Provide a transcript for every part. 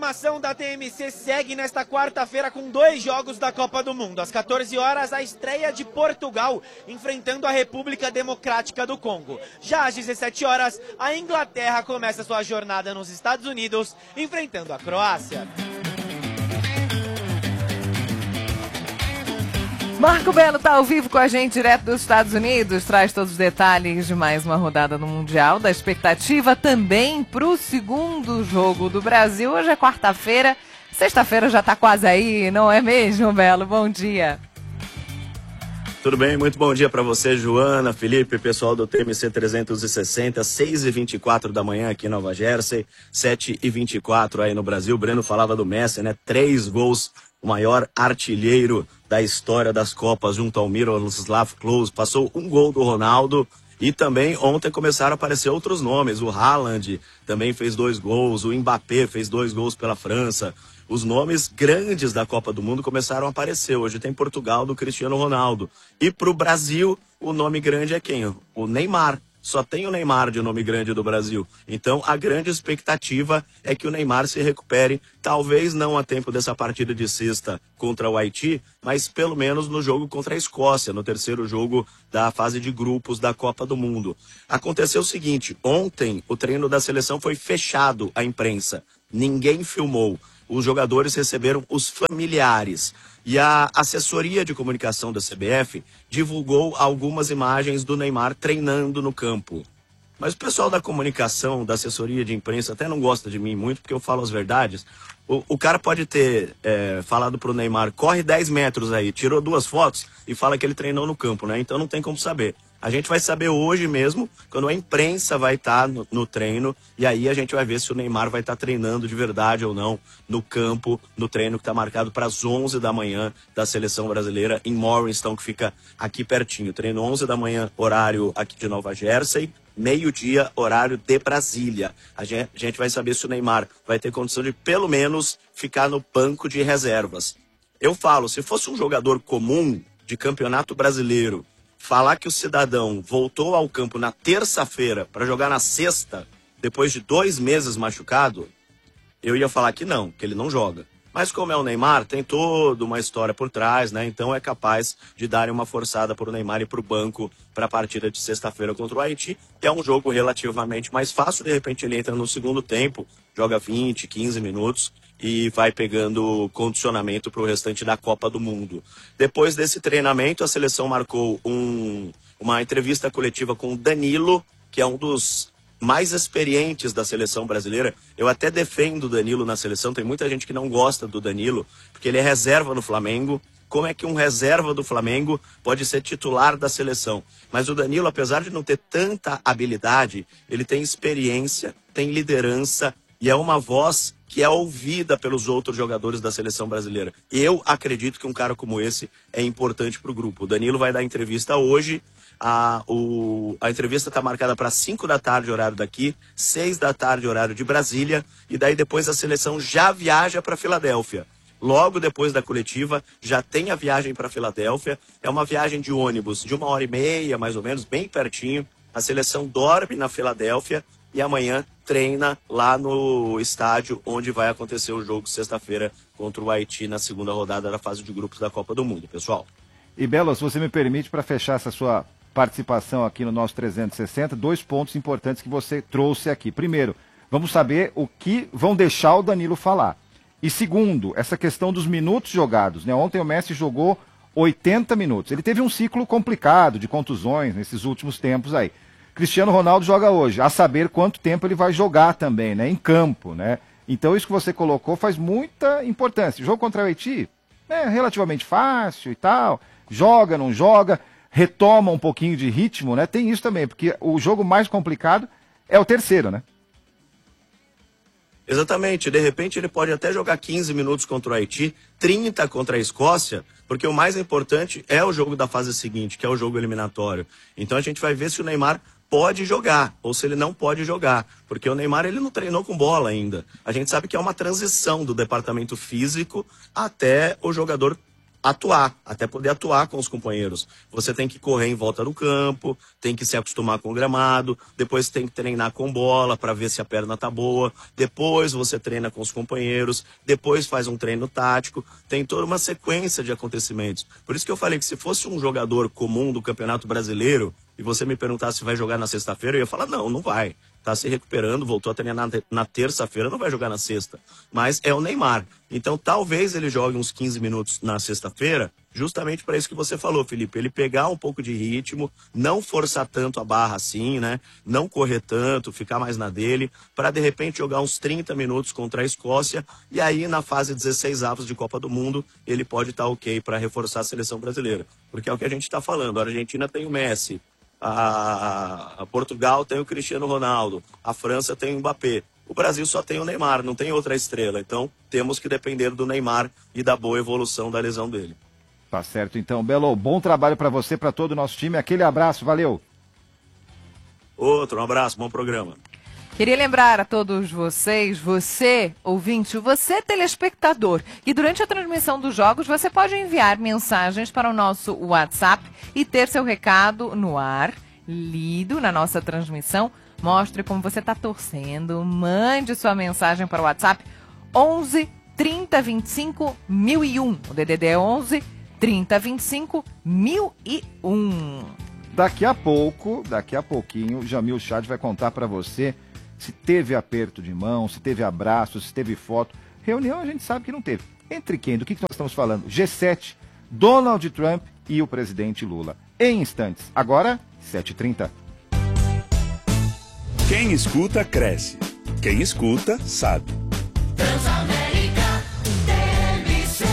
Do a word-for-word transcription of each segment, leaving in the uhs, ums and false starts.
programação da T M C segue nesta quarta-feira com dois jogos da Copa do Mundo. Às quatorze horas, a estreia de Portugal, enfrentando a República Democrática do Congo. Já às dezessete horas, a Inglaterra começa sua jornada nos Estados Unidos, enfrentando a Croácia. Marco Belo está ao vivo com a gente, direto dos Estados Unidos, traz todos os detalhes de mais uma rodada no Mundial, da expectativa também para o segundo jogo do Brasil. Hoje é quarta-feira, sexta-feira já está quase aí, não é mesmo, Belo? Bom dia. Tudo bem? Muito bom dia para você, Joana, Felipe, pessoal do T M C trezentos e sessenta, seis e vinte e quatro da manhã aqui em Nova Jersey, sete e vinte e quatro aí no Brasil. O Breno falava do Messi, né? Três gols, o maior artilheiro da história das Copas, junto ao Miroslav Klose. Passou um gol do Ronaldo e também ontem começaram a aparecer outros nomes. O Haaland também fez dois gols, o Mbappé fez dois gols pela França. Os nomes grandes da Copa do Mundo começaram a aparecer. Hoje tem Portugal do Cristiano Ronaldo. E para o Brasil, o nome grande é quem? O Neymar. Só tem o Neymar de nome grande do Brasil. Então, a grande expectativa é que o Neymar se recupere, talvez não a tempo dessa partida de sexta contra o Haiti, mas pelo menos no jogo contra a Escócia, no terceiro jogo da fase de grupos da Copa do Mundo. Aconteceu o seguinte, ontem o treino da seleção foi fechado à imprensa. Ninguém filmou. Os jogadores receberam os familiares. E a assessoria de comunicação da C B F divulgou algumas imagens do Neymar treinando no campo. Mas o pessoal da comunicação, da assessoria de imprensa, até não gosta de mim muito, porque eu falo as verdades. O, o cara pode ter é, falado pro Neymar, corre dez metros aí, tirou duas fotos e fala que ele treinou no campo, né? Então não tem como saber. A gente vai saber hoje mesmo, quando a imprensa vai estar no, no treino, e aí a gente vai ver se o Neymar vai estar treinando de verdade ou não no campo, no treino que está marcado para as onze da manhã da seleção brasileira em Morristown, que fica aqui pertinho. Treino onze da manhã, horário aqui de Nova Jersey, meio-dia, horário de Brasília. A gente, a gente vai saber se o Neymar vai ter condição de, pelo menos, ficar no banco de reservas. Eu falo, se fosse um jogador comum de campeonato brasileiro, falar que o cidadão voltou ao campo na terça-feira para jogar na sexta, depois de dois meses machucado, eu ia falar que não, que ele não joga. Mas como é o Neymar, tem toda uma história por trás, né? Então é capaz de darem uma forçada para o Neymar e para o banco para a partida de sexta-feira contra o Haiti, que é um jogo relativamente mais fácil. De repente ele entra no segundo tempo, joga vinte, quinze minutos e vai pegando condicionamento para o restante da Copa do Mundo. Depois desse treinamento, a seleção marcou um, uma entrevista coletiva com o Danilo, que é um dos mais experientes da seleção brasileira. Eu até defendo o Danilo na seleção, tem muita gente que não gosta do Danilo, porque ele é reserva no Flamengo. Como é que um reserva do Flamengo pode ser titular da seleção? Mas o Danilo, apesar de não ter tanta habilidade, ele tem experiência, tem liderança e é uma voz que é ouvida pelos outros jogadores da seleção brasileira. Eu acredito que um cara como esse é importante para o grupo. O Danilo vai dar entrevista hoje. A, o, a entrevista está marcada para cinco da tarde, horário daqui, seis da tarde, horário de Brasília, e daí depois a seleção já viaja para Filadélfia. Logo depois da coletiva, já tem a viagem para Filadélfia. É uma viagem de ônibus de uma hora e meia, mais ou menos, bem pertinho. A seleção dorme na Filadélfia e amanhã treina lá no estádio onde vai acontecer o jogo sexta-feira contra o Haiti na segunda rodada da fase de grupos da Copa do Mundo, pessoal. E Belo, se você me permite, para fechar essa sua participação aqui no nosso trezentos e sessenta, dois pontos importantes que você trouxe aqui. Primeiro, vamos saber o que vão deixar o Danilo falar. E segundo, essa questão dos minutos jogados, né? Ontem o Messi jogou oitenta minutos. Ele teve um ciclo complicado de contusões nesses últimos tempos aí. Cristiano Ronaldo joga hoje, a saber quanto tempo ele vai jogar também, né? Em campo, né? Então isso que você colocou faz muita importância. O jogo contra o Haiti é relativamente fácil e tal, joga, não joga, retoma um pouquinho de ritmo, né? Tem isso também, porque o jogo mais complicado é o terceiro, né? Exatamente, de repente ele pode até jogar quinze minutos contra o Haiti, trinta contra a Escócia, porque o mais importante é o jogo da fase seguinte, que é o jogo eliminatório. Então a gente vai ver se o Neymar pode jogar, ou se ele não pode jogar, porque o Neymar ele não treinou com bola ainda. A gente sabe que é uma transição do departamento físico até o jogador atuar, até poder atuar com os companheiros. Você tem que correr em volta do campo, tem que se acostumar com o gramado, depois tem que treinar com bola para ver se a perna tá boa, depois você treina com os companheiros, depois faz um treino tático, tem toda uma sequência de acontecimentos. Por isso que eu falei que se fosse um jogador comum do Campeonato Brasileiro e você me perguntasse se vai jogar na sexta-feira, eu ia falar, não, não vai. Tá se recuperando, voltou a treinar na, na terça-feira, não vai jogar na sexta. Mas é o Neymar. Então talvez ele jogue uns quinze minutos na sexta-feira, justamente para isso que você falou, Felipe. Ele pegar um pouco de ritmo, não forçar tanto a barra assim, né? Não correr tanto, ficar mais na dele, para de repente jogar uns trinta minutos contra a Escócia. E aí na fase dezesseis avos de Copa do Mundo, ele pode estar ok para reforçar a seleção brasileira. Porque é o que a gente está falando. A Argentina tem o Messi. A, a Portugal tem o Cristiano Ronaldo, a França tem o Mbappé, o Brasil só tem o Neymar, não tem outra estrela, então temos que depender do Neymar e da boa evolução da lesão dele. Tá certo então, Belo, bom trabalho para você, para todo o nosso time, aquele abraço, valeu. Outro, um abraço, bom programa. Queria lembrar a todos vocês, você, ouvinte, você, telespectador, que durante a transmissão dos jogos você pode enviar mensagens para o nosso WhatsApp e ter seu recado no ar, lido na nossa transmissão. Mostre como você está torcendo, mande sua mensagem para o WhatsApp onze, trinta, vinte e cinco, mil e um. O D D D é onze, trinta, vinte e cinco, mil e um. Daqui a pouco, daqui a pouquinho, o Jamil Chad vai contar para você se teve aperto de mão, se teve abraço, se teve foto. Reunião a gente sabe que não teve. Entre quem? Do que, que nós estamos falando? G sete, Donald Trump e o presidente Lula. Em instantes. Agora, sete e trinta. Quem escuta, cresce. Quem escuta, sabe. Transamérica T M C.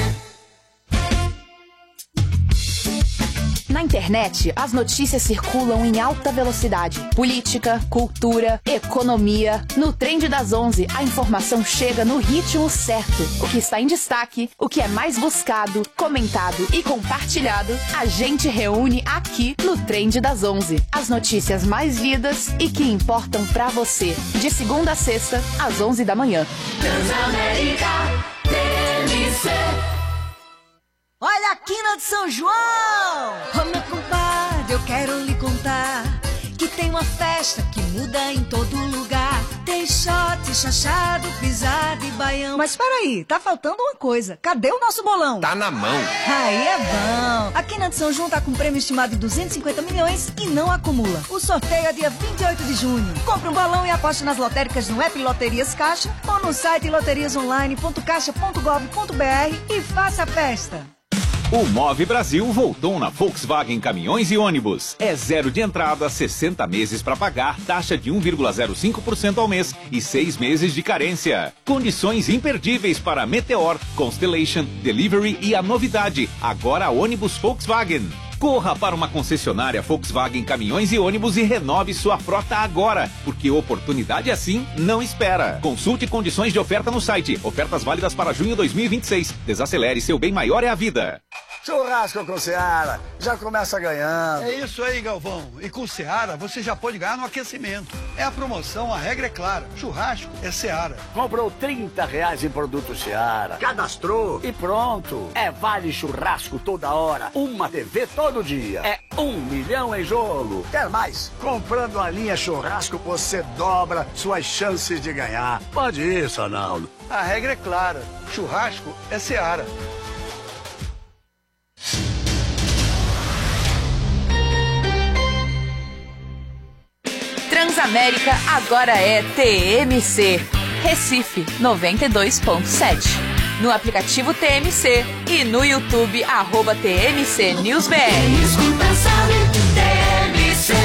Na internet, as notícias circulam em alta velocidade. Política, cultura, economia. No Trend das onze, a informação chega no ritmo certo. O que está em destaque, o que é mais buscado, comentado e compartilhado, a gente reúne aqui no Trend das onze. As notícias mais lidas e que importam pra você. De segunda a sexta, às onze da manhã. Transamérica T M C. Olha a quina de São João! Ô meu compadre, eu quero lhe contar que tem uma festa que muda em todo lugar. Tem shot, chachado, pisada e baião. Mas peraí, tá faltando uma coisa. Cadê o nosso bolão? Tá na mão. Aí é bom. A quina de São João tá com um prêmio estimado de duzentos e cinquenta milhões e não acumula. O sorteio é dia vinte e oito de junho. Compre um balão e aposte nas lotéricas no app Loterias Caixa ou no site loterias online ponto caixa ponto gov ponto br e faça a festa. O Move Brasil voltou na Volkswagen Caminhões e Ônibus. É zero de entrada, sessenta meses para pagar, taxa de um vírgula zero cinco por cento ao mês e seis meses de carência. Condições imperdíveis para Meteor, Constellation, Delivery e a novidade, agora ônibus Volkswagen. Corra para uma concessionária Volkswagen Caminhões e Ônibus e renove sua frota agora, porque oportunidade assim não espera. Consulte condições de oferta no site. Ofertas válidas para junho de dois mil e vinte e seis. Desacelere, seu bem maior é a vida. Churrasco com Seara, já começa ganhando. É isso aí, Galvão. E com Seara você já pode ganhar no aquecimento. É a promoção, a regra é clara. Churrasco é Seara. Comprou trinta reais em produto Seara. Cadastrou e pronto. É vale churrasco toda hora. Uma T V todo dia. É um milhão em jogo. Quer mais? Comprando a linha churrasco você dobra suas chances de ganhar. Pode ir, Sanaldo. A regra é clara. Churrasco é Seara. Transamérica agora é T M C. Recife noventa e dois ponto sete. No aplicativo T M C e no YouTube, arroba T M C News B R. Escuta, sabe, T M C.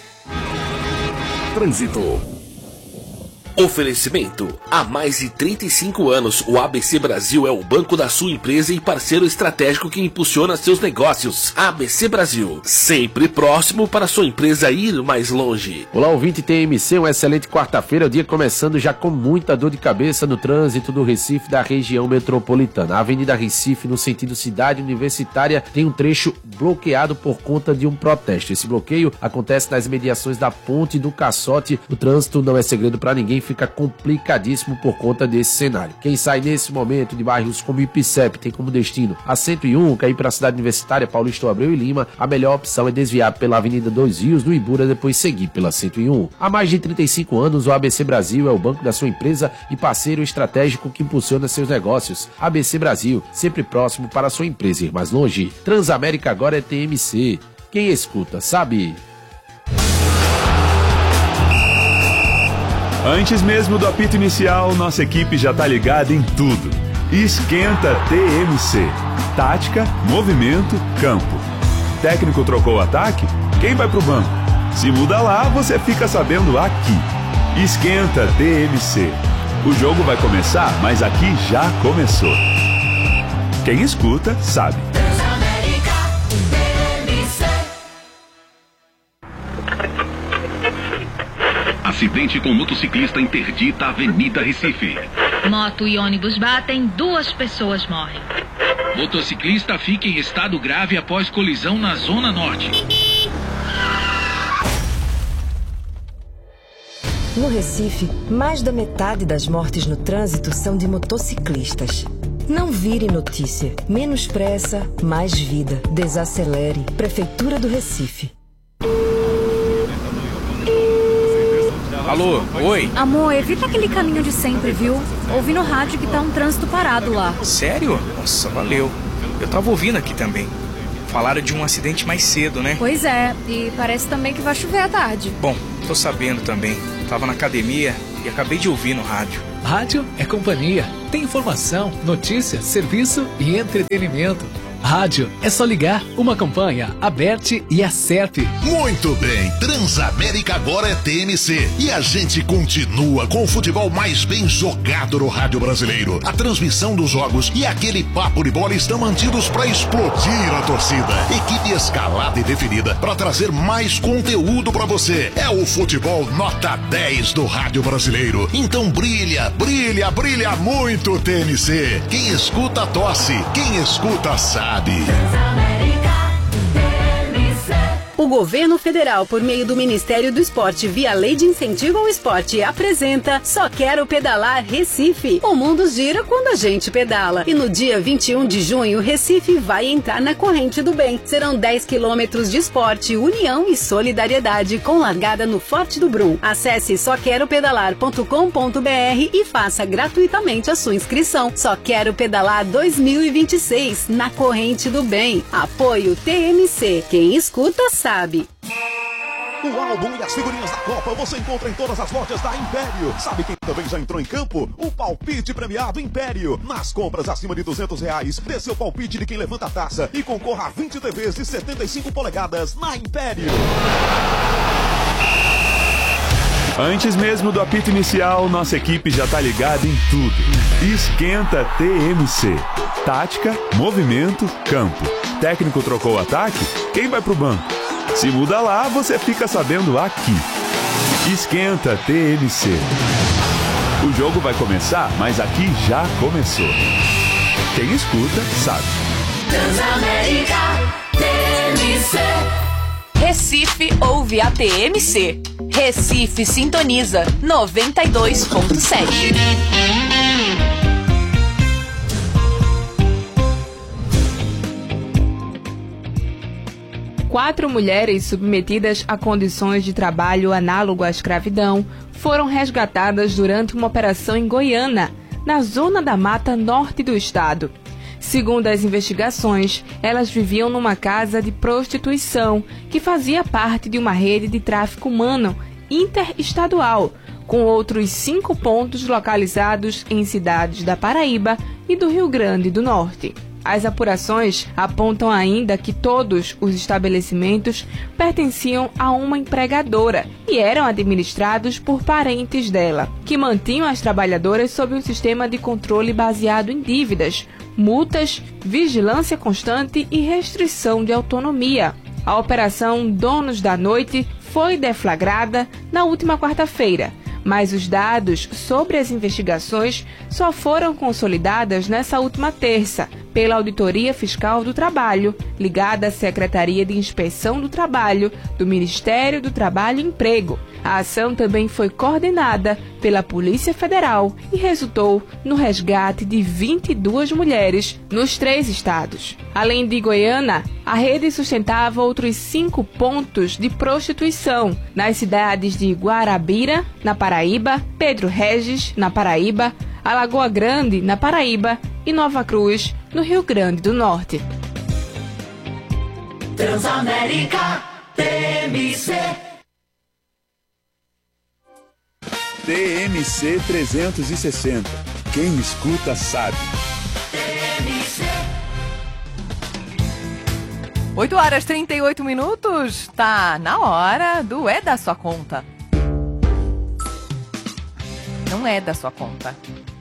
Trânsito. Oferecimento. Há mais de trinta e cinco anos, o A B C Brasil é o banco da sua empresa e parceiro estratégico que impulsiona seus negócios. A B C Brasil, sempre próximo para sua empresa ir mais longe. Olá, ouvinte T M C, uma excelente quarta-feira, o dia começando já com muita dor de cabeça no trânsito do Recife da região metropolitana. A Avenida Recife, no sentido cidade universitária, tem um trecho bloqueado por conta de um protesto. Esse bloqueio acontece nas mediações da Ponte do Caçote. O trânsito não é segredo para ninguém, fica complicadíssimo por conta desse cenário. Quem sai nesse momento de bairros como Ipicep tem como destino a cento e um, quer ir para a cidade universitária, Paulista Abreu e Lima, a melhor opção é desviar pela Avenida Dois Rios, no Ibura, depois seguir pela cento e um. Há mais de trinta e cinco anos, o A B C Brasil é o banco da sua empresa e parceiro estratégico que impulsiona seus negócios. A B C Brasil, sempre próximo para a sua empresa ir mais longe. Transamérica agora é T M C. Quem escuta, sabe? Antes mesmo do apito inicial, nossa equipe já tá ligada em tudo. Esquenta T M C. Tática, movimento, campo. Técnico trocou o ataque? Quem vai pro banco? Se muda lá, você fica sabendo aqui. Esquenta T M C. O jogo vai começar, mas aqui já começou. Quem escuta, sabe. Acidente com motociclista interdita a Avenida Recife. Moto e ônibus batem, duas pessoas morrem. Motociclista fica em estado grave após colisão na Zona Norte. No Recife, mais da metade das mortes no trânsito são de motociclistas. Não vire notícia. Menos pressa, mais vida. Desacelere. Prefeitura do Recife. Alô, oi? Amor, evita aquele caminho de sempre, viu? Ouvi no rádio que tá um trânsito parado lá. Sério? Nossa, valeu. Eu tava ouvindo aqui também. Falaram de um acidente mais cedo, né? Pois é, e parece também que vai chover à tarde. Bom, tô sabendo também. Tava na academia e acabei de ouvir no rádio. Rádio é companhia. Tem informação, notícia, serviço e entretenimento. Rádio é só ligar. Uma campanha, a Bert e a Serp. Muito bem, Transamérica agora é T M C. E a gente continua com o futebol mais bem jogado no rádio brasileiro. A transmissão dos jogos e aquele papo de bola estão mantidos para explodir a torcida. Equipe escalada e definida para trazer mais conteúdo para você. É o futebol nota dez do rádio brasileiro. Então brilha, brilha, brilha muito T M C. Quem escuta tosse, quem escuta sabe. O governo federal, por meio do Ministério do Esporte, via Lei de Incentivo ao Esporte, apresenta Só Quero Pedalar Recife. O mundo gira quando a gente pedala. E no dia vinte e um de junho, Recife vai entrar na corrente do bem. Serão dez quilômetros de esporte, união e solidariedade, com largada no Forte do Brum. Acesse só quero pedalar ponto com ponto br e faça gratuitamente a sua inscrição. Só Quero Pedalar dois mil e vinte e seis, na corrente do bem. Apoio T M C. Quem escuta, sabe. Sabe. O álbum e as figurinhas da Copa você encontra em todas as lojas da Império. Sabe quem também já entrou em campo? O Palpite Premiado Império. Nas compras acima de duzentos reais, dê seu palpite de quem levanta a taça e concorra a vinte T Vs de setenta e cinco polegadas na Império. Antes mesmo do apito inicial, nossa equipe já tá ligada em tudo. Esquenta T M C. Tática, movimento, campo. Técnico trocou o ataque? Quem vai pro banco? Se muda lá, você fica sabendo aqui. Esquenta T M C. O jogo vai começar, mas aqui já começou. Quem escuta, sabe. Transamérica T M C. Recife ouve a T M C. Recife sintoniza noventa e dois ponto sete. Quatro mulheres submetidas a condições de trabalho análogo à escravidão foram resgatadas durante uma operação em Goiânia, na zona da mata norte do estado. Segundo as investigações, elas viviam numa casa de prostituição que fazia parte de uma rede de tráfico humano interestadual, com outros cinco pontos localizados em cidades da Paraíba e do Rio Grande do Norte. As apurações apontam ainda que todos os estabelecimentos pertenciam a uma empregadora e eram administrados por parentes dela, que mantinham as trabalhadoras sob um sistema de controle baseado em dívidas, multas, vigilância constante e restrição de autonomia. A Operação Donos da Noite foi deflagrada na última quarta-feira, mas os dados sobre as investigações só foram consolidadas nessa última terça, pela Auditoria Fiscal do Trabalho, ligada à Secretaria de Inspeção do Trabalho do Ministério do Trabalho e Emprego. A ação também foi coordenada pela Polícia Federal e resultou no resgate de vinte e duas mulheres nos três estados. Além de Goiânia, a rede sustentava outros cinco pontos de prostituição nas cidades de Guarabira, na Paraíba, Pedro Regis, na Paraíba, Alagoa Grande, na Paraíba e Nova Cruz, no Rio Grande do Norte. Transamérica T M C. T M C trezentos e sessenta. Quem escuta sabe. oito horas e trinta e oito minutos. Tá na hora do É da Sua Conta. Não é da sua conta.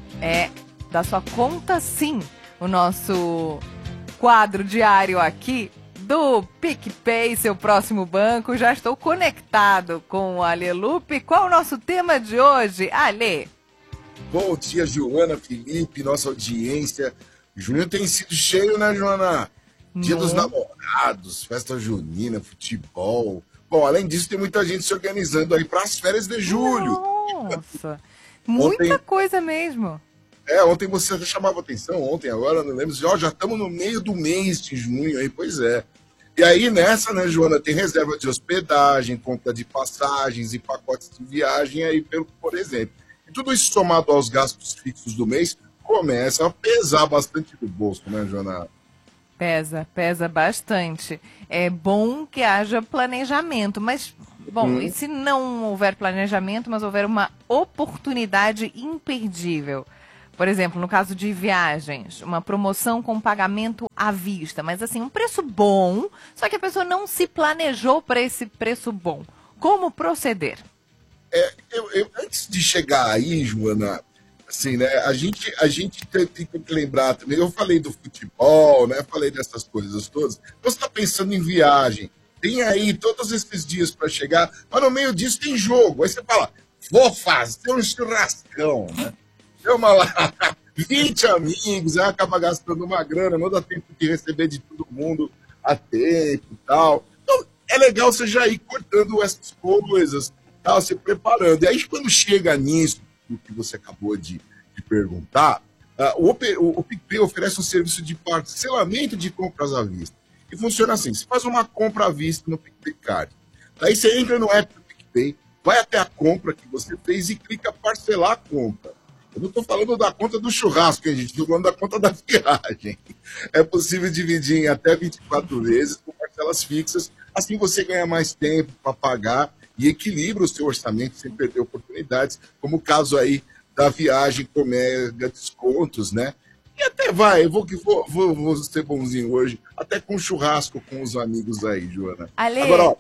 É da sua conta, sim. O nosso quadro diário aqui do PicPay, seu próximo banco. Já estou conectado com o Ale Lupe. Qual o nosso tema de hoje, Ale? Bom dia, Joana, Felipe, nossa audiência. Junho tem sido cheio, né, Joana? Dia Não. dos Namorados, festa junina, futebol. Bom, além disso, tem muita gente se organizando aí para as férias de julho. Nossa, muita Ontem... coisa mesmo. É, ontem você já chamava atenção, ontem agora, não lembro, já já estamos no meio do mês de junho aí, pois é. E aí nessa, né, Joana, tem reserva de hospedagem, compra de passagens e pacotes de viagem aí, pelo, por exemplo. E tudo isso somado aos gastos fixos do mês, começa a pesar bastante no bolso, né, Joana? Pesa, pesa bastante. É bom que haja planejamento, mas, bom, Hum. e se não houver planejamento, mas houver uma oportunidade imperdível? Por exemplo, no caso de viagens, uma promoção com pagamento à vista, mas assim, um preço bom, só que a pessoa não se planejou para esse preço bom. Como proceder? É, eu, eu, antes de chegar aí, Joana, assim, né, a gente, a gente tem, tem que lembrar também, eu falei do futebol, né, falei dessas coisas todas, você está pensando em viagem, tem aí todos esses dias para chegar, mas no meio disso tem jogo, aí você fala, vou fazer um churrascão, né? Chama lá, vinte amigos, aí acaba gastando uma grana, não dá tempo de receber de todo mundo a tempo e tal. Então, é legal você já ir cortando essas coisas, tal, se preparando. E aí, quando chega nisso, o que você acabou de, de perguntar, uh, o, o, o PicPay oferece um serviço de parcelamento de compras à vista. E funciona assim, você faz uma compra à vista no PicPay Card. Daí você entra no app do PicPay, vai até a compra que você fez e clica parcelar a compra. Eu não estou falando da conta do churrasco, hein, gente? Estou falando da conta da viagem. É possível dividir em até vinte e quatro vezes com parcelas fixas. Assim você ganha mais tempo para pagar e equilibra o seu orçamento sem perder oportunidades, como o caso aí da viagem com mega descontos, né? E até vai, eu vou, vou, vou, vou ser bonzinho hoje, até com churrasco com os amigos aí, Joana. Ale, Agora, ó,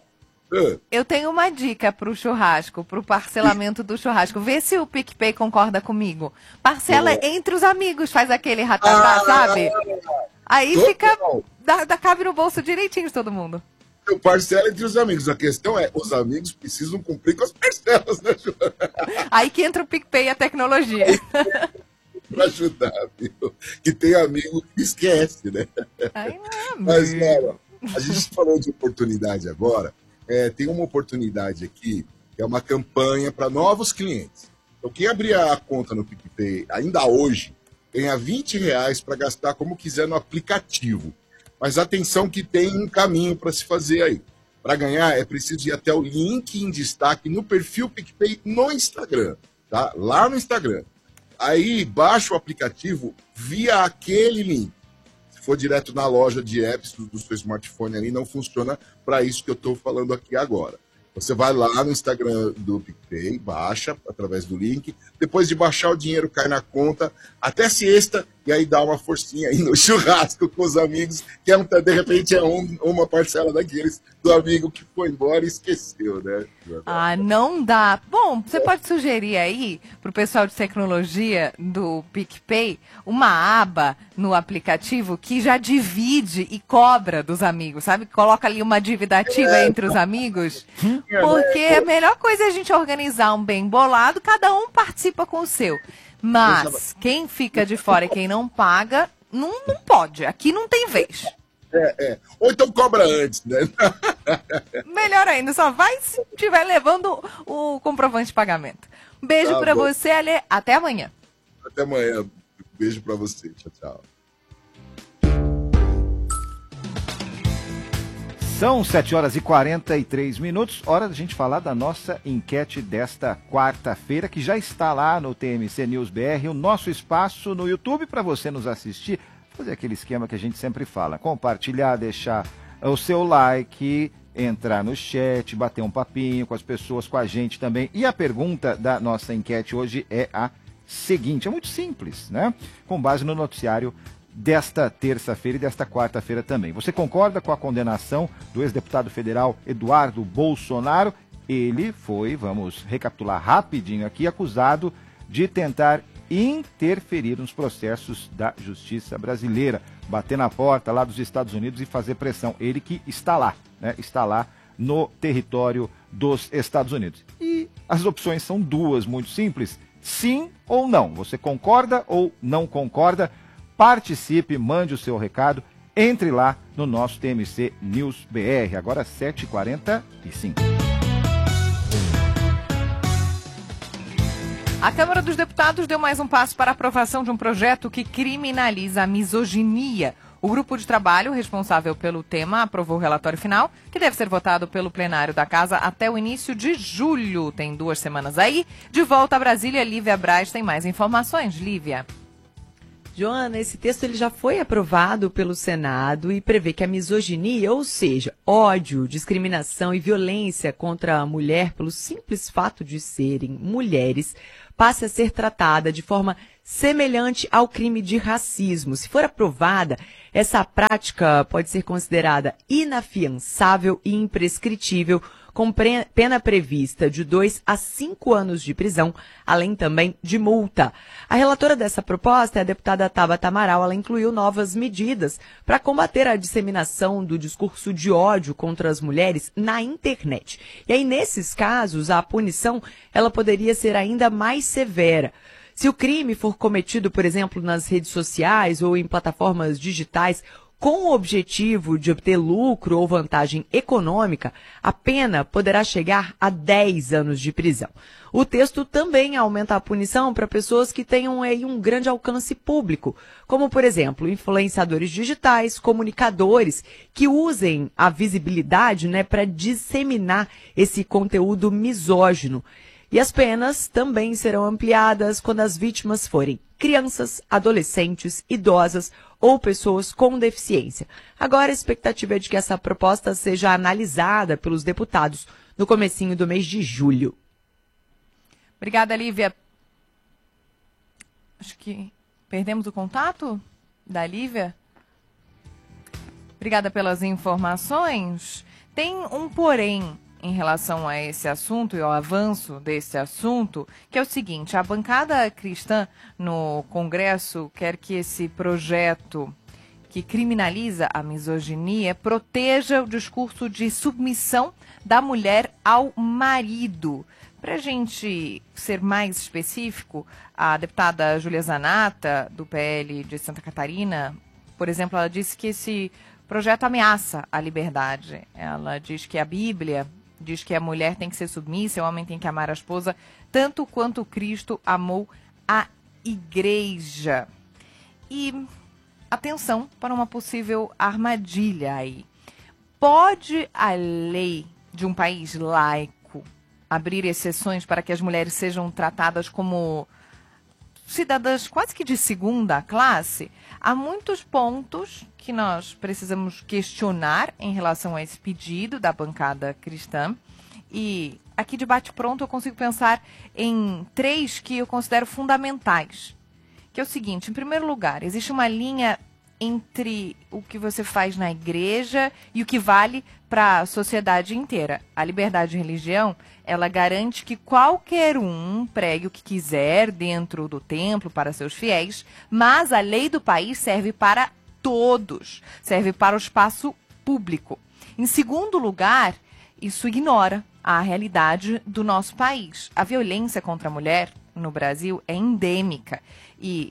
eu tenho uma dica pro churrasco, pro parcelamento do churrasco. Vê se o PicPay concorda comigo. Parcela É. entre os amigos, faz aquele ratatá, Ah, sabe? Aí total. fica, dá, dá, cabe no bolso direitinho de todo mundo. eu parcelo entre os amigos. A questão é, os amigos precisam cumprir com as parcelas, né, Joana? Aí que entra o PicPay e a tecnologia. Pra ajudar, viu? Que tem amigo que esquece, né? Ai, Mas, cara, a gente falou de oportunidade agora. É, tem uma oportunidade aqui, que é uma campanha para novos clientes. Então, quem abrir a conta no PicPay ainda hoje, ganha vinte reais para gastar como quiser no aplicativo. Mas atenção que tem um caminho para se fazer aí. Para ganhar, é preciso ir até o link em destaque no perfil PicPay no Instagram, tá? Lá no Instagram. Aí, baixa o aplicativo via aquele link. Se for direto na loja de apps do, do seu smartphone ali, não funciona para isso que eu estou falando aqui agora. Você vai lá no Instagram do PicPay, baixa através do link. Depois de baixar, o dinheiro cai na conta até sexta, e aí dá uma forcinha aí no churrasco com os amigos, que é um, de repente é um, uma parcela daqueles do amigo que foi embora e esqueceu, né? Ah, não dá. Bom, você pode sugerir aí pro pessoal de tecnologia do PicPay uma aba no aplicativo que já divide e cobra dos amigos, sabe? Coloca ali uma dívida ativa É. entre os amigos. Porque a melhor coisa é a gente organizar um bem bolado, cada um participa com o seu. Mas quem fica de fora e quem não paga, não, não pode, aqui não tem vez. É, é. Ou então cobra antes, né? Melhor ainda, só vai se estiver levando o comprovante de pagamento. Um beijo Tá pra bom. você, Ale. Até amanhã. Até amanhã. Beijo pra você. Tchau, tchau. São sete horas e quarenta e três minutos, hora da gente falar da nossa enquete desta quarta-feira, que já está lá no T M C News B R, o nosso espaço no YouTube para você nos assistir, fazer aquele esquema que a gente sempre fala, compartilhar, deixar o seu like, entrar no chat, bater um papinho com as pessoas, com a gente também. E a pergunta da nossa enquete hoje é a seguinte, é muito simples, né? Com base no noticiário desta terça-feira e desta quarta-feira também. Você concorda com a condenação do ex-deputado federal Eduardo Bolsonaro? Ele foi, vamos recapitular rapidinho aqui, acusado de tentar interferir nos processos da justiça brasileira, bater na porta lá dos Estados Unidos e fazer pressão. Ele que está lá, né? Está lá no território dos Estados Unidos. E as opções são duas, muito simples, sim ou não. Você concorda ou não concorda? Participe, mande o seu recado, entre lá no nosso T M C News B R, agora sete e quarenta e cinco. A Câmara dos Deputados deu mais um passo para a aprovação de um projeto que criminaliza a misoginia. O grupo de trabalho responsável pelo tema aprovou o relatório final, que deve ser votado pelo plenário da Casa até o início de julho. Tem duas semanas aí. De volta a Brasília, Lívia Braz tem mais informações. Lívia. Joana, esse texto ele já foi aprovado pelo Senado e prevê que a misoginia, ou seja, ódio, discriminação e violência contra a mulher pelo simples fato de serem mulheres, passe a ser tratada de forma semelhante ao crime de racismo. Se for aprovada, essa prática pode ser considerada inafiançável e imprescritível, com pena prevista de dois a cinco anos de prisão, além também de multa. A relatora dessa proposta é a deputada Tabata Amaral. Ela incluiu novas medidas para combater a disseminação do discurso de ódio contra as mulheres na internet. E aí, nesses casos, a punição ela poderia ser ainda mais severa. Se o crime for cometido, por exemplo, nas redes sociais ou em plataformas digitais, com o objetivo de obter lucro ou vantagem econômica, a pena poderá chegar a dez anos de prisão. O texto também aumenta a punição para pessoas que tenham aí um grande alcance público, como, por exemplo, influenciadores digitais, comunicadores, que usem a visibilidade, né, para disseminar esse conteúdo misógino. E as penas também serão ampliadas quando as vítimas forem crianças, adolescentes, idosas ou pessoas com deficiência. Agora a expectativa é de que essa proposta seja analisada pelos deputados no comecinho do mês de julho. Obrigada, Lívia. Acho que perdemos o contato da Lívia. Obrigada pelas informações. Tem um porém em relação a esse assunto e ao avanço desse assunto, que é o seguinte: a bancada cristã no Congresso quer que esse projeto que criminaliza a misoginia proteja o discurso de submissão da mulher ao marido. Para a gente ser mais específico, a deputada Júlia Zanata, do P L de Santa Catarina, por exemplo, ela disse que esse projeto ameaça a liberdade. Ela diz que a Bíblia diz que a mulher tem que ser submissa, o homem tem que amar a esposa, tanto quanto Cristo amou a igreja. E atenção para uma possível armadilha aí. Pode a lei de um país laico abrir exceções para que as mulheres sejam tratadas como cidadãs quase que de segunda classe? Há muitos pontos que nós precisamos questionar em relação a esse pedido da bancada cristã. E aqui de bate-pronto eu consigo pensar em três que eu considero fundamentais. Que é o seguinte: em primeiro lugar, existe uma linha entre o que você faz na igreja e o que vale para a sociedade inteira. A liberdade de religião, ela garante que qualquer um pregue o que quiser dentro do templo para seus fiéis, mas a lei do país serve para todos, serve para o espaço público. Em segundo lugar, isso ignora a realidade do nosso país. A violência contra a mulher no Brasil é endêmica e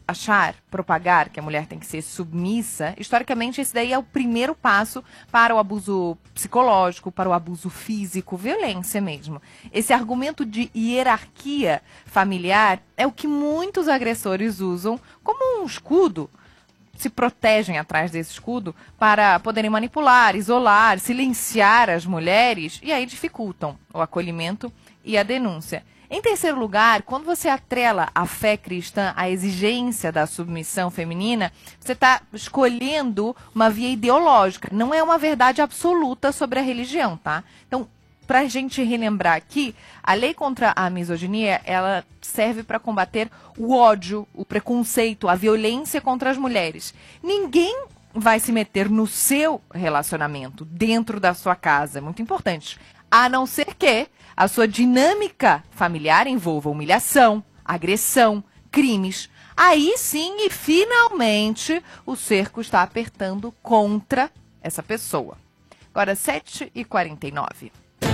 achar, propagar que a mulher tem que ser submissa, historicamente esse daí é o primeiro passo para o abuso psicológico, para o abuso físico, violência mesmo. Esse argumento de hierarquia familiar é o que muitos agressores usam como um escudo, se protegem atrás desse escudo para poderem manipular, isolar, silenciar as mulheres e aí dificultam o acolhimento e a denúncia. Em terceiro lugar, quando você atrela a fé cristã à exigência da submissão feminina, você está escolhendo uma via ideológica. Não é uma verdade absoluta sobre a religião, tá? Então, para a gente relembrar aqui, a lei contra a misoginia, ela serve para combater o ódio, o preconceito, a violência contra as mulheres. Ninguém vai se meter no seu relacionamento, dentro da sua casa, é muito importante. A não ser que a sua dinâmica familiar envolva humilhação, agressão, crimes. Aí sim, e finalmente, o cerco está apertando contra essa pessoa. Agora, sete e quarenta e nove.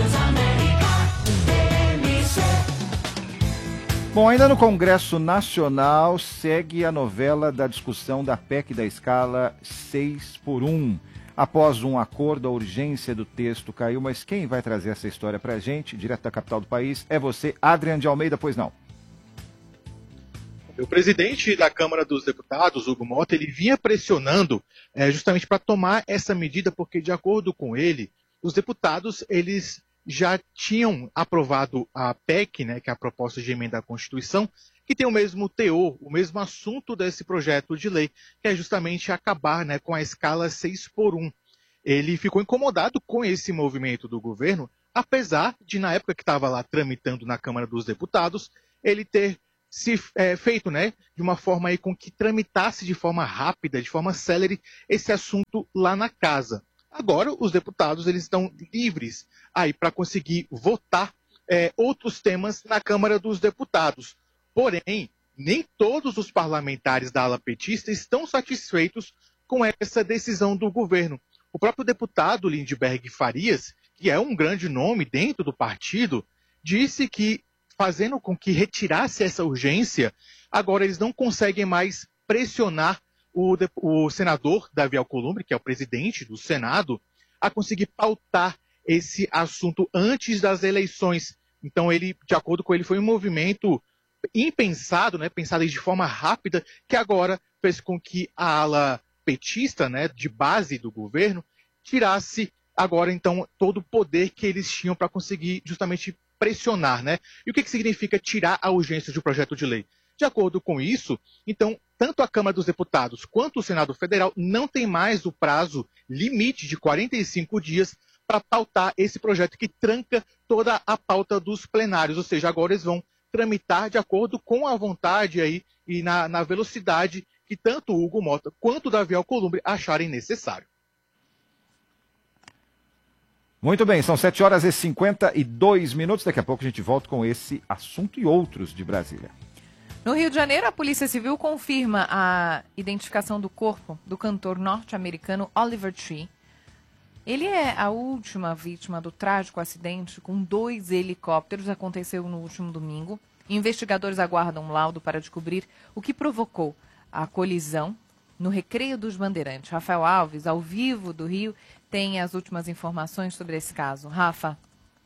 Bom, ainda no Congresso Nacional, segue a novela da discussão da P E C da escala seis por um. Após um acordo, a urgência do texto caiu, mas quem vai trazer essa história pra gente, direto da capital do país, é você, Adriano de Almeida, pois não? O presidente da Câmara dos Deputados, Hugo Mota, ele vinha pressionando é, justamente para tomar essa medida, porque, de acordo com ele, os deputados eles já tinham aprovado a P E C, né, que é a proposta de emenda à Constituição, que tem o mesmo teor, o mesmo assunto desse projeto de lei, que é justamente acabar, né, com a escala seis por um. Ele ficou incomodado com esse movimento do governo, apesar de, na época que estava lá tramitando na Câmara dos Deputados, ele ter se é, feito, né, de uma forma aí com que tramitasse de forma rápida, de forma célere, esse assunto lá na casa. Agora, os deputados eles estão livres aí para conseguir votar é, outros temas na Câmara dos Deputados. Porém, nem todos os parlamentares da ala petista estão satisfeitos com essa decisão do governo. O próprio deputado Lindbergh Farias, que é um grande nome dentro do partido, disse que, fazendo com que retirasse essa urgência, agora eles não conseguem mais pressionar o, o senador Davi Alcolumbre, que é o presidente do Senado, a conseguir pautar esse assunto antes das eleições. Então, ele, de acordo com ele, foi um movimento impensado, né, pensado de forma rápida, que agora fez com que a ala petista, né, de base do governo, tirasse agora, então, todo o poder que eles tinham para conseguir justamente pressionar, né? E o que, que significa tirar a urgência de um projeto de lei? De acordo com isso, então, tanto a Câmara dos Deputados quanto o Senado Federal não tem mais o prazo limite de quarenta e cinco dias para pautar esse projeto que tranca toda a pauta dos plenários, ou seja, agora eles vão tramitar de acordo com a vontade aí e na, na velocidade que tanto o Hugo Mota quanto o Davi Alcolumbre acharem necessário. Muito bem, são sete horas e cinquenta e dois minutos. Daqui a pouco a gente volta com esse assunto e outros de Brasília. No Rio de Janeiro, a Polícia Civil confirma a identificação do corpo do cantor norte-americano Oliver Tree. Ele é a última vítima do trágico acidente com dois helicópteros. Aconteceu no último domingo. Investigadores aguardam um laudo para descobrir o que provocou a colisão no Recreio dos Bandeirantes. Rafael Alves, ao vivo do Rio, tem as últimas informações sobre esse caso. Rafa.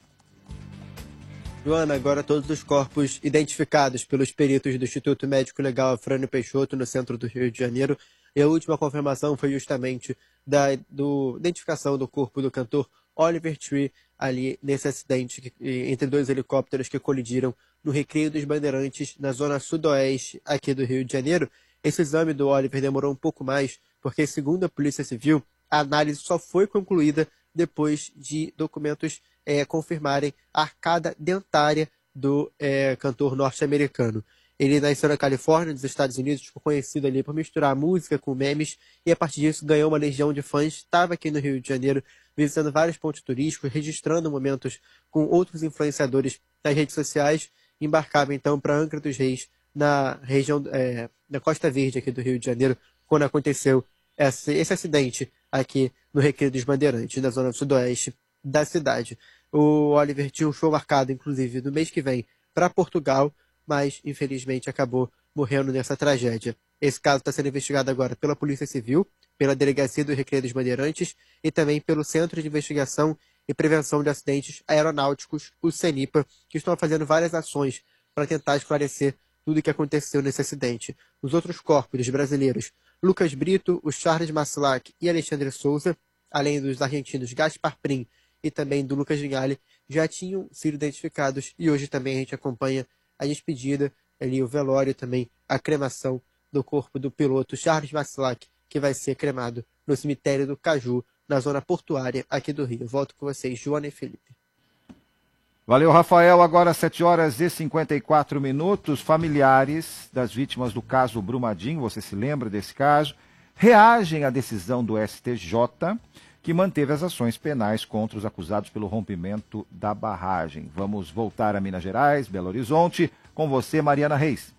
Joana, agora todos os corpos identificados pelos peritos do Instituto Médico Legal Afrânio Peixoto, no centro do Rio de Janeiro. E a última confirmação foi justamente da do, identificação do corpo do cantor Oliver Tree, ali nesse acidente que, entre dois helicópteros que colidiram no Recreio dos Bandeirantes, na zona sudoeste aqui do Rio de Janeiro. Esse exame do Oliver demorou um pouco mais, porque, segundo a Polícia Civil, a análise só foi concluída depois de documentos é, confirmarem a arcada dentária do é, cantor norte-americano. Ele nasceu na Califórnia, nos Estados Unidos, ficou conhecido ali por misturar música com memes, e a partir disso ganhou uma legião de fãs. Estava aqui no Rio de Janeiro, visitando vários pontos turísticos, registrando momentos com outros influenciadores nas redes sociais, embarcava então para Angra dos Reis, na região, é, na Costa Verde aqui do Rio de Janeiro, quando aconteceu esse, esse acidente aqui no Recreio dos Bandeirantes, na zona sudoeste da cidade. O Oliver tinha um show marcado, inclusive, no mês que vem para Portugal, mas infelizmente acabou morrendo nessa tragédia Esse caso está sendo investigado agora pela Polícia Civil, pela Delegacia do Recreio dos Bandeirantes e também pelo Centro de Investigação e Prevenção de Acidentes Aeronáuticos, o CENIPA, que estão fazendo várias ações para tentar esclarecer tudo o que aconteceu nesse acidente. Os outros corpos dos brasileiros, Lucas Brito, o Charles Maslac e Alexandre Souza, além dos argentinos Gaspar Prim e também do Lucas Vinhali, já tinham sido identificados e hoje também a gente acompanha a despedida, ali o velório também, a cremação do corpo do piloto Charles Maslac, que vai ser cremado no cemitério do Caju, na zona portuária aqui do Rio. Volto com vocês, Joana e Felipe. Valeu, Rafael. Agora sete horas e cinquenta e quatro minutos. Familiares das vítimas do caso Brumadinho, você se lembra desse caso, reagem à decisão do S T J, que manteve as ações penais contra os acusados pelo rompimento da barragem. Vamos voltar a Minas Gerais, Belo Horizonte. Com você, Mariana Reis.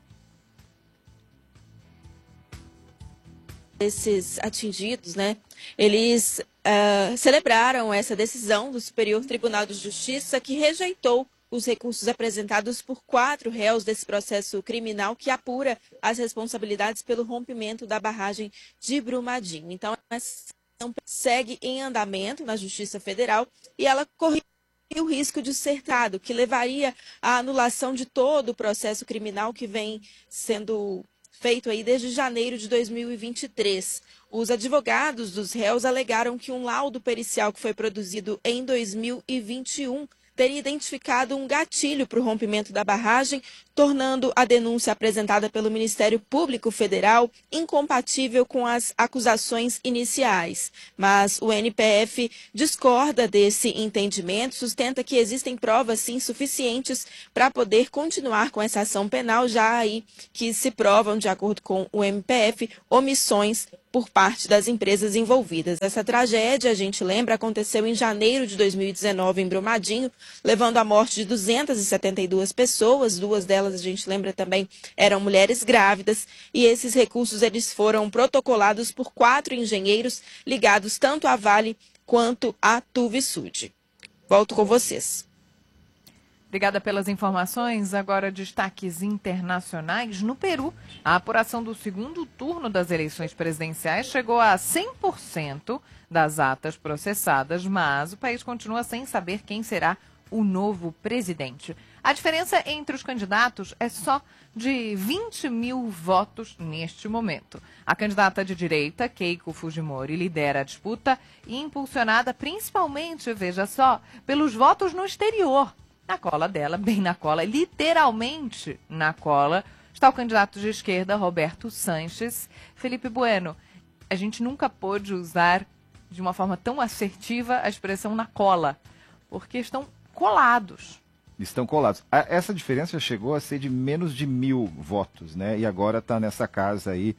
Esses atingidos, né, eles uh, celebraram essa decisão do Superior Tribunal de Justiça, que rejeitou os recursos apresentados por quatro réus desse processo criminal que apura as responsabilidades pelo rompimento da barragem de Brumadinho. Então, essa ação segue em andamento na Justiça Federal e ela corre o risco de ser tratado, que levaria à anulação de todo o processo criminal que vem sendo feito aí desde janeiro de dois mil e vinte e três. Os advogados dos réus alegaram que um laudo pericial que foi produzido em dois mil e vinte e um teria identificado um gatilho para o rompimento da barragem, tornando a denúncia apresentada pelo Ministério Público Federal incompatível com as acusações iniciais. Mas o N P F discorda desse entendimento, sustenta que existem provas, sim, suficientes para poder continuar com essa ação penal, já aí que se provam, de acordo com o M P F, omissões por parte das empresas envolvidas. Essa tragédia, a gente lembra, aconteceu em janeiro de dois mil e dezenove em Brumadinho, levando à morte de duzentas e setenta e duas pessoas, duas delas, a gente lembra também, eram mulheres grávidas, e esses recursos eles foram protocolados por quatro engenheiros ligados tanto à Vale quanto à Tuvisud. Volto com vocês. Obrigada pelas informações. Agora, destaques internacionais. No Peru, a apuração do segundo turno das eleições presidenciais chegou a cem por cento das atas processadas, mas o país continua sem saber quem será o novo presidente. A diferença entre os candidatos é só de vinte mil votos neste momento. A candidata de direita, Keiko Fujimori, lidera a disputa, impulsionada principalmente, veja só, pelos votos no exterior. Na cola dela, bem na cola, literalmente na cola, está o candidato de esquerda, Roberto Sanches. Felipe Bueno, a gente nunca pôde usar de uma forma tão assertiva a expressão na cola, porque estão colados. Estão colados. Essa diferença chegou a ser de menos de mil votos, né? E agora está nessa casa aí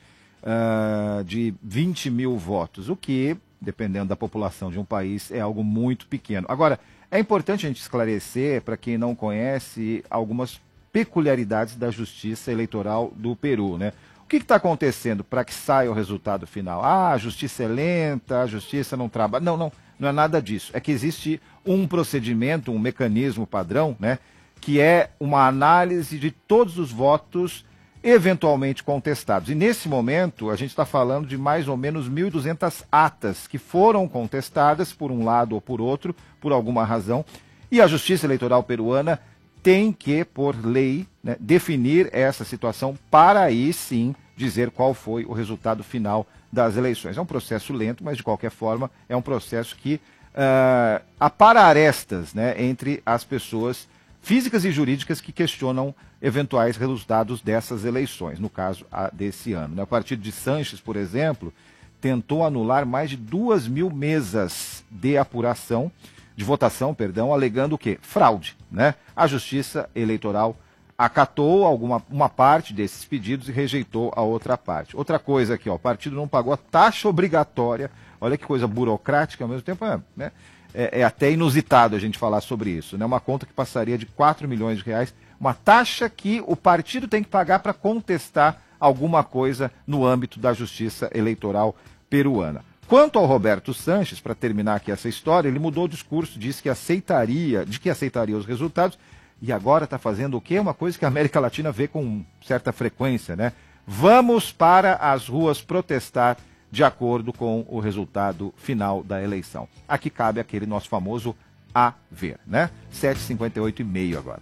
uh, de vinte mil votos, o que, dependendo da população de um país, é algo muito pequeno. Agora, é importante a gente esclarecer, para quem não conhece, algumas peculiaridades da justiça eleitoral do Peru, né? O que está acontecendo para que saia o resultado final? Ah, a justiça é lenta, a justiça não trabalha. Não, não, não é nada disso. É que existe um procedimento, um mecanismo padrão, né? Que é uma análise de todos os votos eventualmente contestados. E nesse momento, a gente está falando de mais ou menos mil e duzentas atas que foram contestadas por um lado ou por outro, por alguma razão, e a Justiça Eleitoral peruana tem que, por lei, né, definir essa situação para aí sim dizer qual foi o resultado final das eleições. É um processo lento, mas de qualquer forma é um processo que uh, apara arestas, né, entre as pessoas físicas e jurídicas que questionam eventuais resultados dessas eleições, no caso a desse ano. O partido de Sanches, por exemplo, tentou anular mais de duas mil mesas de apuração, de votação, perdão, alegando o quê? Fraude, né? A Justiça Eleitoral acatou alguma, uma parte desses pedidos e rejeitou a outra parte. Outra coisa aqui, ó, o partido não pagou a taxa obrigatória, olha que coisa burocrática, ao mesmo tempo é, né? É, é até inusitado a gente falar sobre isso, né? Uma conta que passaria de quatro milhões de reais, uma taxa que o partido tem que pagar para contestar alguma coisa no âmbito da Justiça Eleitoral peruana. Quanto ao Roberto Sanches, para terminar aqui essa história, ele mudou o discurso, disse que aceitaria, de que aceitaria os resultados, e agora está fazendo o quê? Uma coisa que a América Latina vê com certa frequência, né? Vamos para as ruas protestar de acordo com o resultado final da eleição. Aqui cabe aquele nosso famoso a ver, né? sete e cinquenta e oito e meio agora.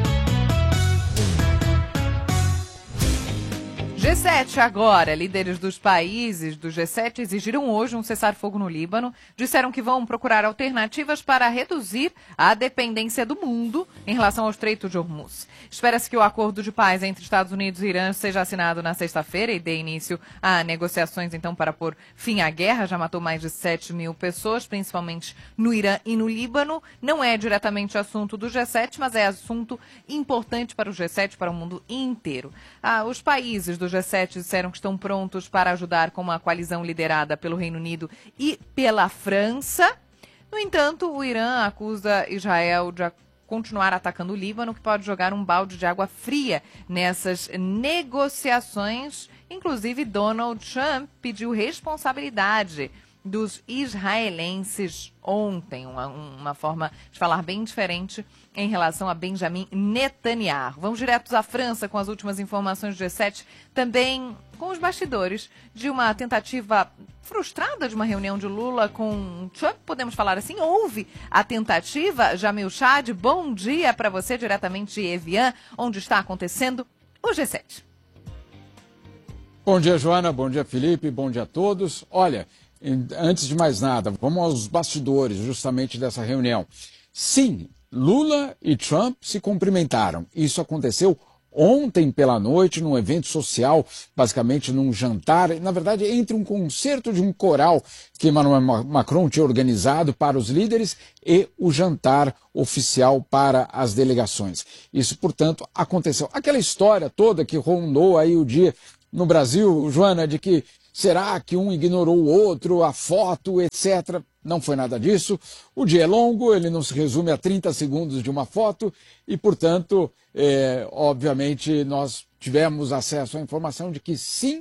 G sete agora. Líderes dos países do G sete exigiram hoje um cessar-fogo no Líbano. Disseram que vão procurar alternativas para reduzir a dependência do mundo em relação ao Estreito de Hormuz. Espera-se que o acordo de paz entre Estados Unidos e Irã seja assinado na sexta-feira e dê início a negociações, então, para pôr fim à guerra. Já matou mais de sete mil pessoas, principalmente no Irã e no Líbano. Não é diretamente assunto do G sete, mas é assunto importante para o G sete, para o mundo inteiro. Ah, os países do G sete disseram que estão prontos para ajudar com uma coalizão liderada pelo Reino Unido e pela França. No entanto, o Irã acusa Israel de continuar atacando o Líbano, que pode jogar um balde de água fria nessas negociações. Inclusive, Donald Trump pediu responsabilidade dos israelenses ontem, uma, uma forma de falar bem diferente em relação a Benjamin Netanyahu. Vamos diretos à França com as últimas informações do G sete, também com os bastidores de uma tentativa frustrada de uma reunião de Lula com Trump, podemos falar assim. Houve a tentativa. Jamil Chad, bom dia para você, diretamente de Evian, onde está acontecendo o G sete. Bom dia, Joana, bom dia, Felipe, bom dia a todos. Olha, antes de mais nada, vamos aos bastidores justamente dessa reunião. Sim, Lula e Trump se cumprimentaram. Isso aconteceu ontem pela noite num evento social, basicamente num jantar, na verdade entre um concerto de um coral que Emmanuel Macron tinha organizado para os líderes e o jantar oficial para as delegações. Isso, portanto, aconteceu. Aquela história toda que rondou aí o dia no Brasil, Joana, de que será que um ignorou o outro, a foto, etcétera. Não foi nada disso. O dia é longo, ele não se resume a trinta segundos de uma foto e, portanto, é, obviamente, nós tivemos acesso à informação de que sim,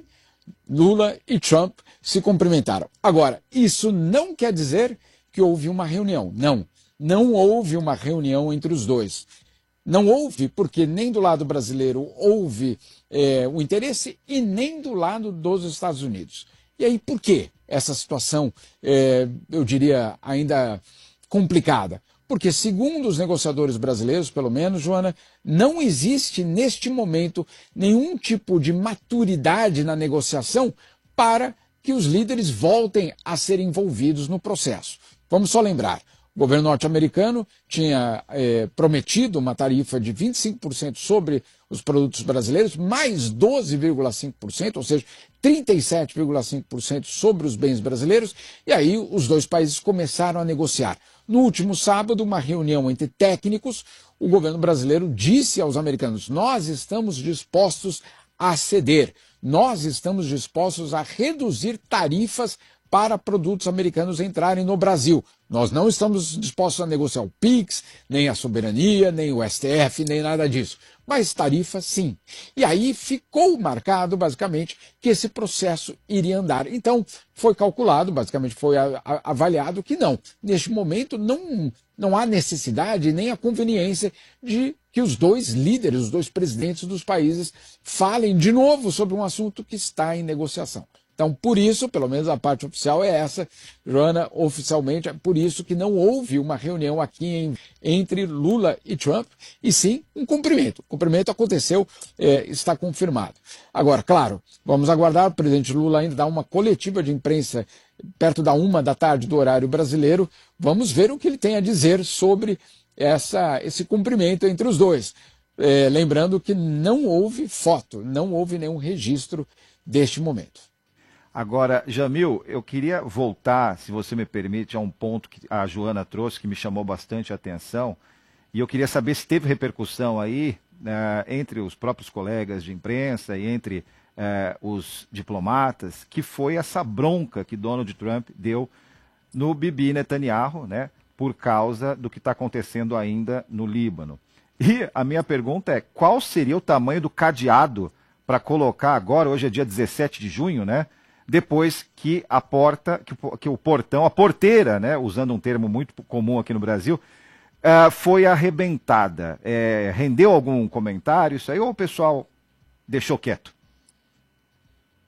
Lula e Trump se cumprimentaram. Agora, isso não quer dizer que houve uma reunião. Não, não houve uma reunião entre os dois. Não houve, porque nem do lado brasileiro houve é, o interesse e nem do lado dos Estados Unidos. E aí, por quê essa situação, é, eu diria, ainda complicada? Porque, segundo os negociadores brasileiros, pelo menos, Joana, não existe neste momento nenhum tipo de maturidade na negociação para que os líderes voltem a ser envolvidos no processo. Vamos só lembrar. O governo norte-americano tinha eh, prometido uma tarifa de vinte e cinco por cento sobre os produtos brasileiros, mais doze vírgula cinco por cento, ou seja, trinta e sete vírgula cinco por cento sobre os bens brasileiros, e aí os dois países começaram a negociar. No último sábado, uma reunião entre técnicos, o governo brasileiro disse aos americanos: nós estamos dispostos a ceder, nós estamos dispostos a reduzir tarifas para produtos americanos entrarem no Brasil. Nós não estamos dispostos a negociar o PIX, nem a soberania, nem o S T F, nem nada disso. Mas tarifa, sim. E aí ficou marcado, basicamente, que esse processo iria andar. Então, foi calculado, basicamente foi a, a, avaliado que não. Neste momento, não, não há necessidade nem a conveniência de que os dois líderes, os dois presidentes dos países, falem de novo sobre um assunto que está em negociação. Então, por isso, pelo menos a parte oficial é essa, Joana, oficialmente, é por isso que não houve uma reunião aqui em, entre Lula e Trump, e sim um cumprimento. O cumprimento aconteceu, é, está confirmado. Agora, claro, vamos aguardar, o presidente Lula ainda dá uma coletiva de imprensa perto da uma da tarde do horário brasileiro, vamos ver o que ele tem a dizer sobre essa, esse cumprimento entre os dois. É, lembrando que não houve foto, não houve nenhum registro deste momento. Agora, Jamil, eu queria voltar, se você me permite, a um ponto que a Joana trouxe, que me chamou bastante a atenção, e eu queria saber se teve repercussão aí né, entre os próprios colegas de imprensa e entre eh, os diplomatas, que foi essa bronca que Donald Trump deu no Bibi Netanyahu, né, por causa do que está acontecendo ainda no Líbano. E a minha pergunta é, qual seria o tamanho do cadeado para colocar agora, hoje é dia dezessete de junho, né? Depois que a porta, que o, que o portão, a porteira, né, usando um termo muito comum aqui no Brasil, uh, foi arrebentada. É, rendeu algum comentário isso aí ou o pessoal deixou quieto?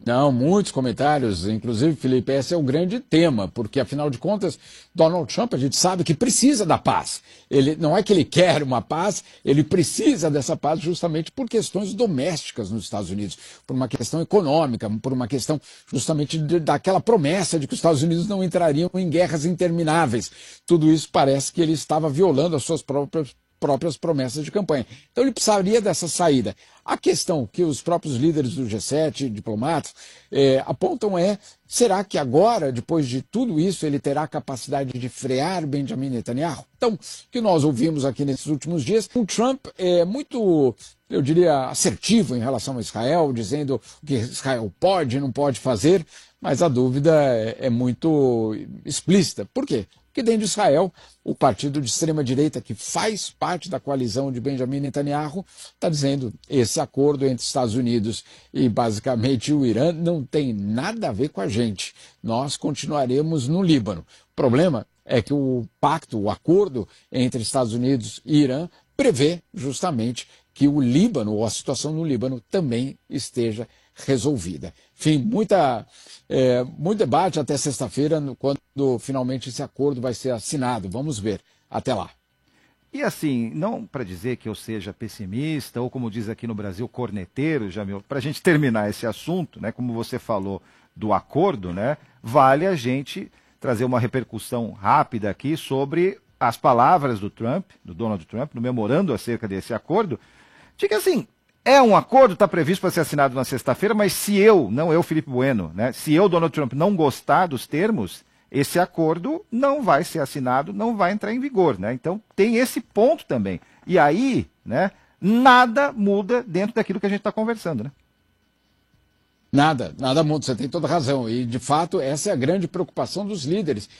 Não, muitos comentários, inclusive, Felipe, esse é o grande tema, porque, afinal de contas, Donald Trump, a gente sabe que precisa da paz. Ele, não é que ele quer uma paz, ele precisa dessa paz justamente por questões domésticas nos Estados Unidos, por uma questão econômica, por uma questão justamente de, daquela promessa de que os Estados Unidos não entrariam em guerras intermináveis. Tudo isso parece que ele estava violando as suas próprias próprias promessas de campanha. Então ele precisaria dessa saída. A questão que os próprios líderes do G sete, diplomatas, eh, apontam é, será que agora, depois de tudo isso, ele terá a capacidade de frear Benjamin Netanyahu? Então, o que nós ouvimos aqui nesses últimos dias, o Trump é muito, eu diria, assertivo em relação a Israel, dizendo o que Israel pode e não pode fazer, mas a dúvida é, é muito explícita. Por quê? Porque dentro de Israel, o partido de extrema-direita que faz parte da coalizão de Benjamin Netanyahu está dizendo que esse acordo entre Estados Unidos e basicamente o Irã não tem nada a ver com a gente. Nós continuaremos no Líbano. O problema é que o pacto, o acordo entre Estados Unidos e Irã prevê justamente que o Líbano, ou a situação no Líbano, também esteja resolvida. Enfim, muita, é, muito debate até sexta-feira, quando finalmente esse acordo vai ser assinado. Vamos ver. Até lá. E assim, não para dizer que eu seja pessimista, ou como diz aqui no Brasil, corneteiro, Jamil, para a gente terminar esse assunto, né, como você falou do acordo, né, vale a gente trazer uma repercussão rápida aqui sobre as palavras do Trump, do Donald Trump, no memorando acerca desse acordo, de que assim, é um acordo, está previsto para ser assinado na sexta-feira, mas se eu, não eu, Felipe Bueno, né, se eu, Donald Trump, não gostar dos termos, esse acordo não vai ser assinado, não vai entrar em vigor, né? Então tem esse ponto também. E aí, né, nada muda dentro daquilo que a gente está conversando, né? Nada, nada muda, você tem toda razão. E, de fato, essa é a grande preocupação dos líderes.